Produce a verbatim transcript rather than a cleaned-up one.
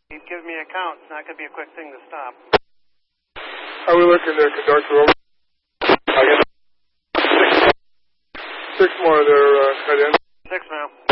He'd give me a count. It's not going to be a quick thing to stop. How are we looking there, conductor? Over. I got six, six more there, uh, cut in. Six now.